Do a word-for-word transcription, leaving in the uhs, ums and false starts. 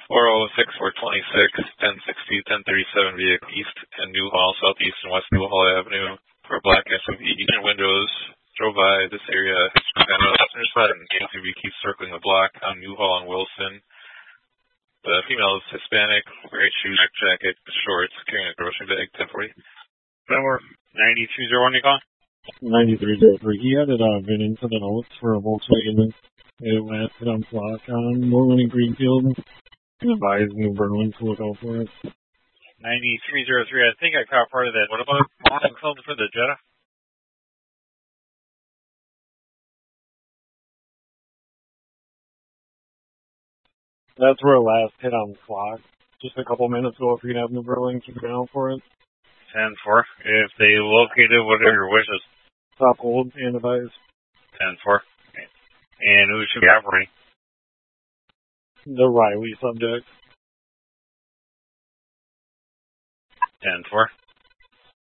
four oh six, four twenty-six, ten sixty, ten thirty-seven vehicle east and Newhall, southeast and west Newhall Avenue for a black S U V and windows. Drove by this area and a passenger spot and S U V keeps circling the block on Newhall and Wilson. The female is Hispanic, white shoes, jacket, shorts, carrying a grocery bag, ten forty. Number ninety-two oh one, you call? ninety-three oh three. He had it uh, been into the notes for a Volkswagen. It went on block on Moreland and Greenfield. Advise New Berlin to look out for it. ninety-three oh three, I think I caught part of that. What about morning film for the Jetta? That's where it last hit on the clock. Just a couple minutes ago, if you can have New Berlin, keep an eye out for it. ten four. If they located, what are your wishes? Top hold and advise. ten four. Okay. And who should be operating? The Riley subject. ten four.